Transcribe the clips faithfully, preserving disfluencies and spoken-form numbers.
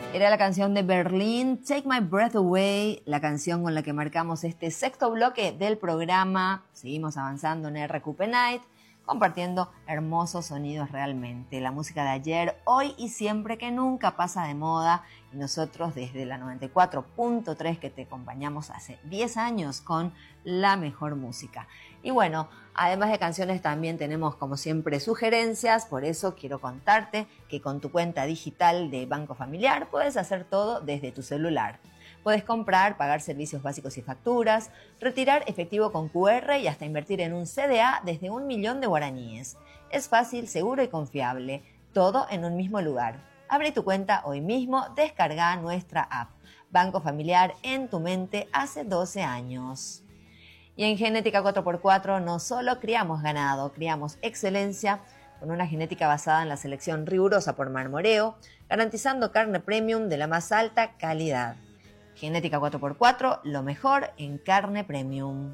Era la canción de Berlín, Take My Breath Away, la canción con la que marcamos este sexto bloque del programa. Seguimos avanzando en R Q P Night, compartiendo hermosos sonidos realmente. La música de ayer, hoy y siempre, que nunca pasa de moda. Y nosotros desde la noventa y cuatro punto tres, que te acompañamos hace diez años con la mejor música. Y bueno, además de canciones también tenemos como siempre sugerencias. Por eso quiero contarte que con tu cuenta digital de Banco Familiar puedes hacer todo desde tu celular. Puedes comprar, pagar servicios básicos y facturas, retirar efectivo con Q R y hasta invertir en un C D A desde un millón de guaraníes. Es fácil, seguro y confiable, todo en un mismo lugar. Abre tu cuenta hoy mismo, descarga nuestra app. Banco Familiar, en tu mente hace doce años. Y en Genética cuatro por cuatro no solo criamos ganado, criamos excelencia con una genética basada en la selección rigurosa por Marmoreo, garantizando carne premium de la más alta calidad. Genética cuatro por cuatro, lo mejor en carne premium.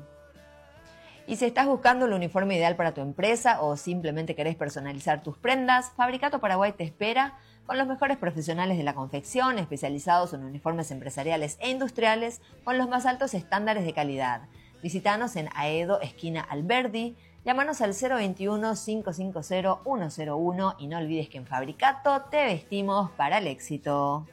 Y si estás buscando el uniforme ideal para tu empresa o simplemente querés personalizar tus prendas, Fabricato Paraguay te espera con los mejores profesionales de la confección, especializados en uniformes empresariales e industriales con los más altos estándares de calidad. Visítanos en Aedo, esquina Alberdi, llámanos al cero veintiuno, cinco cinco cero, uno cero uno y no olvides que en Fabricato te vestimos para el éxito.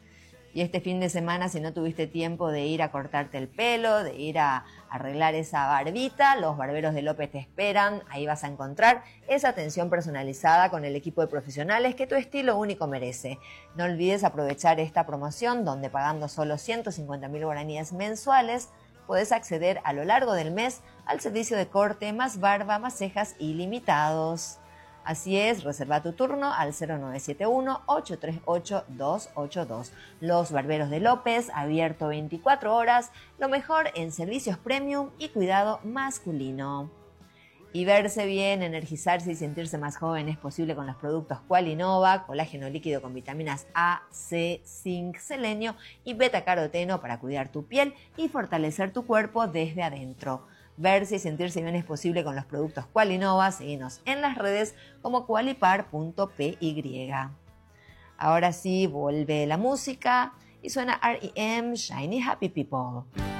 Y este fin de semana, si no tuviste tiempo de ir a cortarte el pelo, de ir a arreglar esa barbita, los barberos de López te esperan. Ahí vas a encontrar esa atención personalizada con el equipo de profesionales que tu estilo único merece. No olvides aprovechar esta promoción donde pagando solo ciento cincuenta mil guaraníes mensuales puedes acceder a lo largo del mes al servicio de corte más barba, más cejas ilimitados. Así es, reserva tu turno al cero nueve siete uno, ocho tres ocho, dos ocho dos. Los Barberos de López, abierto veinticuatro horas, lo mejor en servicios premium y cuidado masculino. Y verse bien, energizarse y sentirse más joven es posible con los productos Qualinova, colágeno líquido con vitaminas A, C, zinc, selenio y betacaroteno para cuidar tu piel y fortalecer tu cuerpo desde adentro. Verse y sentirse bien es posible con los productos Qualinova. Síguenos en las redes como qualipar punto p y. Ahora sí, vuelve la música y suena R E M, Shiny Happy People.